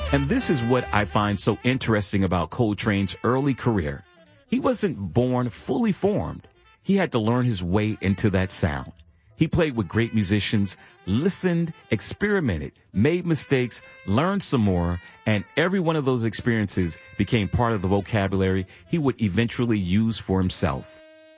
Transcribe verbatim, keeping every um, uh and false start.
And this is what I find so interesting about Coltrane's early career. He wasn't born fully formed. He had to learn his way into that sound. He played with great musicians, listened, experimented, made mistakes, learned some more, and every one of those experiences became part of the vocabulary he would eventually use for himself.